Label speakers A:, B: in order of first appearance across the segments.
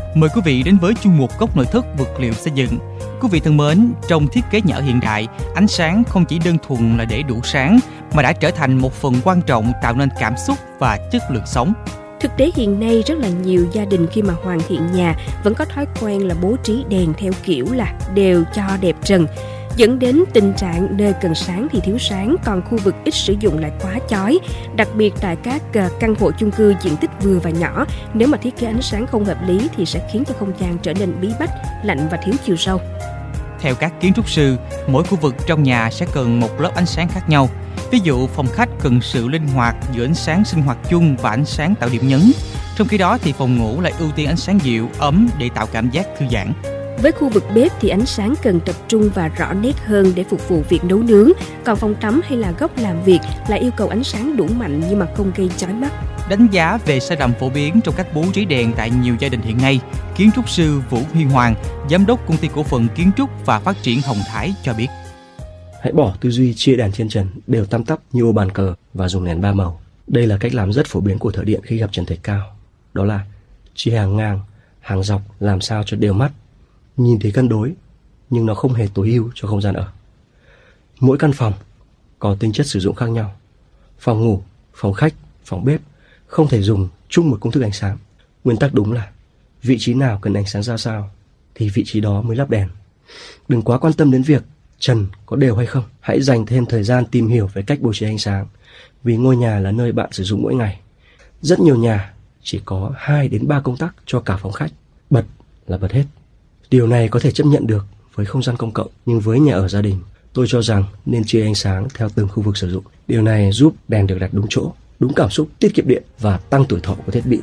A: Mời quý vị đến với chuyên mục Góc nội thất vật liệu xây dựng. Quý vị thân mến, trong thiết kế nhà ở hiện đại, ánh sáng không chỉ đơn thuần là để đủ sáng mà đã trở thành một phần quan trọng tạo nên cảm xúc và chất lượng sống.
B: Thực tế hiện nay rất là nhiều gia đình khi mà hoàn thiện nhà vẫn có thói quen là bố trí đèn theo kiểu là đều cho đẹp trần, dẫn đến tình trạng nơi cần sáng thì thiếu sáng, còn khu vực ít sử dụng lại quá chói. Đặc biệt tại các căn hộ chung cư diện tích vừa và nhỏ, nếu mà thiết kế ánh sáng không hợp lý thì sẽ khiến cho không gian trở nên bí bách, lạnh và thiếu chiều sâu.
A: Theo các kiến trúc sư, mỗi khu vực trong nhà sẽ cần một lớp ánh sáng khác nhau. Ví dụ phòng khách cần sự linh hoạt giữa ánh sáng sinh hoạt chung và ánh sáng tạo điểm nhấn. Trong khi đó thì phòng ngủ lại ưu tiên ánh sáng dịu, ấm để tạo cảm giác thư giãn.
B: Với khu vực bếp thì ánh sáng cần tập trung và rõ nét hơn để phục vụ việc nấu nướng. Còn phòng tắm hay là góc làm việc lại yêu cầu ánh sáng đủ mạnh nhưng mà không gây chói mắt.
A: Đánh giá về sai lầm phổ biến trong cách bố trí đèn tại nhiều gia đình hiện nay, kiến trúc sư Vũ Huy Hoàng, giám đốc công ty cổ phần kiến trúc và phát triển Hồng Thái cho biết.
C: Hãy bỏ tư duy chia đèn trên trần đều tăm tắp như ô bàn cờ và dùng đèn 3 màu. Đây là cách làm rất phổ biến của thợ điện khi gặp trần thạch cao. Đó là chia hàng ngang, hàng dọc làm sao cho đều mắt, nhìn thấy cân đối, nhưng nó không hề tối ưu cho không gian ở. Mỗi căn phòng có tính chất sử dụng khác nhau. Phòng ngủ, phòng khách, phòng bếp không thể dùng chung một công thức ánh sáng. Nguyên tắc đúng là vị trí nào cần ánh sáng ra sao thì vị trí đó mới lắp đèn. Đừng quá quan tâm đến việc trần có đều hay không. Hãy dành thêm thời gian tìm hiểu về cách bố trí ánh sáng, vì ngôi nhà là nơi bạn sử dụng mỗi ngày. Rất nhiều nhà chỉ có 2 đến 3 công tắc cho cả phòng khách, bật là bật hết. Điều này có thể chấp nhận được với không gian công cộng, nhưng với nhà ở gia đình, tôi cho rằng nên chia ánh sáng theo từng khu vực sử dụng. Điều này giúp đèn được đặt đúng chỗ, đúng cảm xúc, tiết kiệm điện và tăng tuổi thọ của thiết bị.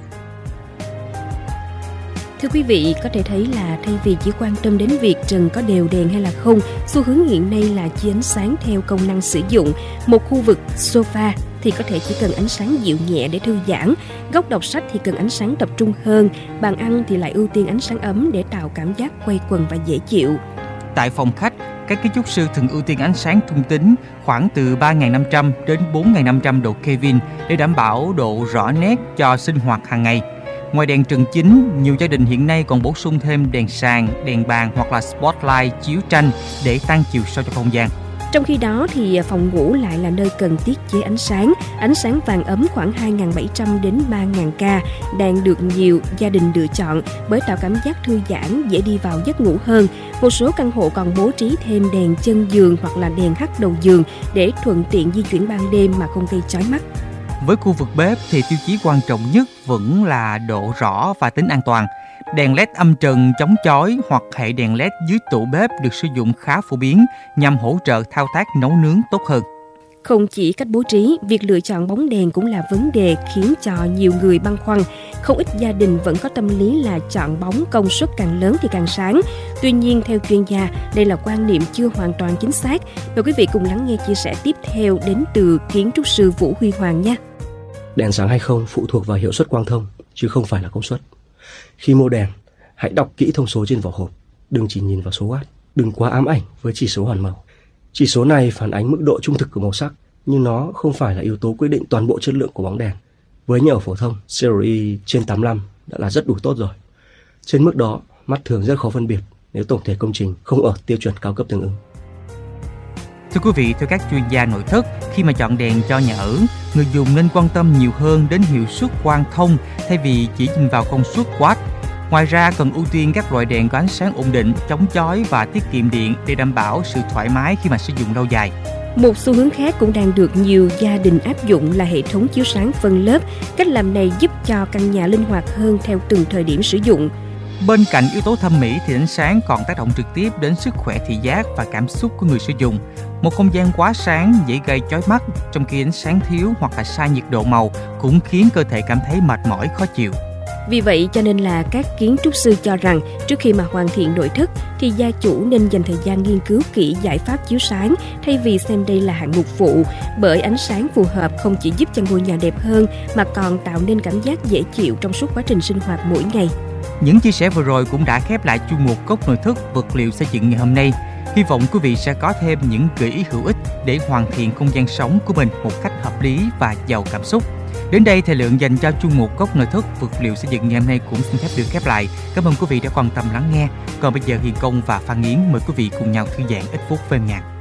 B: Thưa quý vị, có thể thấy là thay vì chỉ quan tâm đến việc trần có đều đèn hay là không, xu hướng hiện nay là chia ánh sáng theo công năng sử dụng. Một khu vực sofa thì có thể chỉ cần ánh sáng dịu nhẹ để thư giãn, góc đọc sách thì cần ánh sáng tập trung hơn, bàn ăn thì lại ưu tiên ánh sáng ấm để tạo cảm giác quây quần và dễ chịu.
A: Tại phòng khách, các kiến trúc sư thường ưu tiên ánh sáng trung tính khoảng từ 3.500 đến 4.500 độ Kelvin để đảm bảo độ rõ nét cho sinh hoạt hàng ngày. Ngoài đèn trần chính, nhiều gia đình hiện nay còn bổ sung thêm đèn sàn, đèn bàn hoặc là spotlight chiếu tranh để tăng chiều sâu cho không gian.
B: Trong khi đó thì phòng ngủ lại là nơi cần tiết chế ánh sáng vàng ấm khoảng 2.700 đến 3.000K đang được nhiều gia đình lựa chọn bởi tạo cảm giác thư giãn, dễ đi vào giấc ngủ hơn. Một số căn hộ còn bố trí thêm đèn chân giường hoặc là đèn hắt đầu giường để thuận tiện di chuyển ban đêm mà không gây chói mắt.
A: Với khu vực bếp thì tiêu chí quan trọng nhất vẫn là độ rõ và tính an toàn. Đèn LED âm trần chống chói hoặc hệ đèn LED dưới tủ bếp được sử dụng khá phổ biến nhằm hỗ trợ thao tác nấu nướng tốt hơn.
B: Không chỉ cách bố trí, việc lựa chọn bóng đèn cũng là vấn đề khiến cho nhiều người băn khoăn. Không ít gia đình vẫn có tâm lý là chọn bóng công suất càng lớn thì càng sáng. Tuy nhiên, theo chuyên gia, đây là quan niệm chưa hoàn toàn chính xác. Mời quý vị cùng lắng nghe chia sẻ tiếp theo đến từ kiến trúc sư Vũ Huy Hoàng nhé.
C: Đèn sáng hay không phụ thuộc vào hiệu suất quang thông, chứ không phải là công suất. Khi mua đèn, hãy đọc kỹ thông số trên vỏ hộp, đừng chỉ nhìn vào số watt, đừng quá ám ảnh với chỉ số hoàn màu. Chỉ số này phản ánh mức độ trung thực của màu sắc, nhưng nó không phải là yếu tố quyết định toàn bộ chất lượng của bóng đèn. Với nhà ở phổ thông, CRI trên 85 đã là rất đủ tốt rồi. Trên mức đó, mắt thường rất khó phân biệt nếu tổng thể công trình không ở tiêu chuẩn cao cấp tương ứng.
A: Thưa quý vị, theo các chuyên gia nội thất, khi mà chọn đèn cho nhà ở, người dùng nên quan tâm nhiều hơn đến hiệu suất quang thông thay vì chỉ nhìn vào công suất watt. Ngoài ra, cần ưu tiên các loại đèn có ánh sáng ổn định, chống chói và tiết kiệm điện để đảm bảo sự thoải mái khi mà sử dụng lâu dài.
B: Một xu hướng khác cũng đang được nhiều gia đình áp dụng là hệ thống chiếu sáng phân lớp. Cách làm này giúp cho căn nhà linh hoạt hơn theo từng thời điểm sử dụng.
A: Bên cạnh yếu tố thẩm mỹ thì ánh sáng còn tác động trực tiếp đến sức khỏe thị giác và cảm xúc của người sử dụng. Một không gian quá sáng dễ gây chói mắt, trong khi ánh sáng thiếu hoặc là sai nhiệt độ màu cũng khiến cơ thể cảm thấy mệt mỏi, khó chịu.
B: Vì vậy cho nên là các kiến trúc sư cho rằng trước khi mà hoàn thiện nội thất thì gia chủ nên dành thời gian nghiên cứu kỹ giải pháp chiếu sáng thay vì xem đây là hạng mục phụ, bởi ánh sáng phù hợp không chỉ giúp cho ngôi nhà đẹp hơn mà còn tạo nên cảm giác dễ chịu trong suốt quá trình sinh hoạt mỗi ngày.
A: Những chia sẻ vừa rồi cũng đã khép lại chuyên mục Góc nội thất vật liệu xây dựng ngày hôm nay. Hy vọng quý vị sẽ có thêm những gợi ý hữu ích để hoàn thiện không gian sống của mình một cách hợp lý và giàu cảm xúc. Đến đây thời lượng dành cho chuyên mục Góc Nội thất vật liệu xây dựng ngày hôm nay cũng xin phép được khép lại. Cảm ơn quý vị đã quan tâm lắng nghe. Còn bây giờ Hiền Công và Phan Nghiến mời quý vị cùng nhau thư giãn ít phút với âm nhạc.